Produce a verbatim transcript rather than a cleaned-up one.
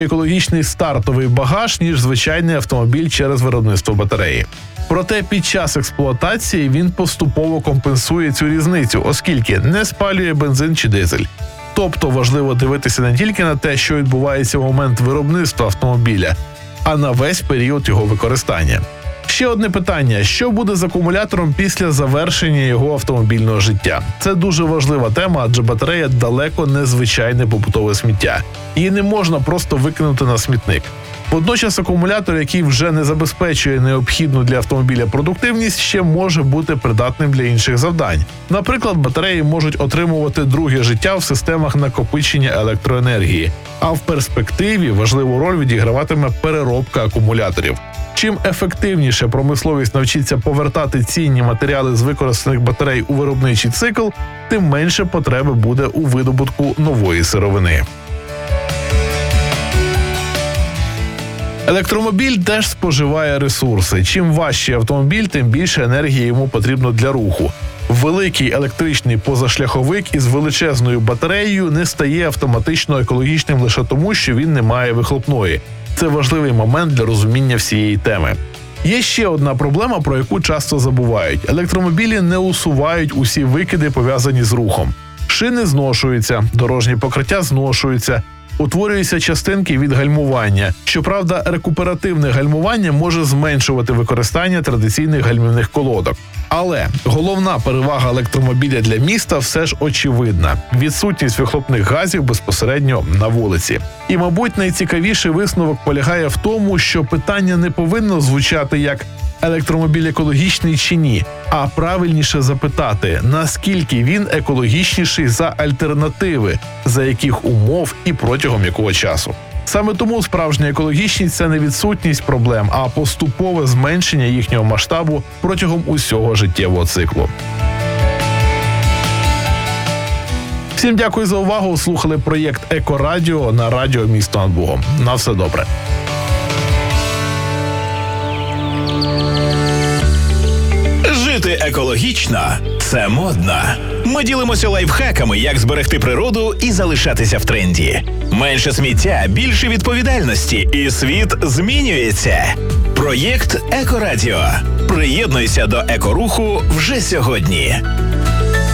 екологічний стартовий багаж, ніж звичайний автомобіль через виробництво батареї. Проте під час експлуатації він поступово компенсує цю різницю, оскільки не спалює бензин чи дизель. Тобто важливо дивитися не тільки на те, що відбувається в момент виробництва автомобіля, а на весь період його використання. Ще одне питання – що буде з акумулятором після завершення його автомобільного життя? Це дуже важлива тема, адже батарея далеко не звичайне побутове сміття. Її не можна просто викинути на смітник. Водночас акумулятор, який вже не забезпечує необхідну для автомобіля продуктивність, ще може бути придатним для інших завдань. Наприклад, батареї можуть отримувати друге життя в системах накопичення електроенергії, а в перспективі важливу роль відіграватиме переробка акумуляторів. Чим ефективніше промисловість навчиться повертати цінні матеріали з використаних батарей у виробничий цикл, тим менше потреби буде у видобутку нової сировини. Електромобіль теж споживає ресурси. Чим важчий автомобіль, тим більше енергії йому потрібно для руху. Великий електричний позашляховик із величезною батареєю не стає автоматично екологічним лише тому, що він не має вихлопної. Це важливий момент для розуміння всієї теми. Є ще одна проблема, про яку часто забувають. Електромобілі не усувають усі викиди, пов'язані з рухом. Шини зношуються, дорожні покриття зношуються, утворюються частинки від гальмування. Щоправда, рекуперативне гальмування може зменшувати використання традиційних гальмівних колодок. Але головна перевага електромобіля для міста все ж очевидна – відсутність вихлопних газів безпосередньо на вулиці. І, мабуть, найцікавіший висновок полягає в тому, що питання не повинно звучати як «електромобіль екологічний чи ні?», а правильніше запитати, наскільки він екологічніший за альтернативи, за яких умов і протягом якого часу. Саме тому справжня екологічність – це не відсутність проблем, а поступове зменшення їхнього масштабу протягом усього життєвого циклу. Всім дякую за увагу. Слухали проєкт «Екорадіо» на радіо «Місто над Богом». На все добре. Жити екологічно – це модно. Ми ділимося лайфхаками, як зберегти природу і залишатися в тренді. Менше сміття, більше відповідальності, і світ змінюється. Проєкт «Екорадіо». Приєднуйся до екоруху вже сьогодні.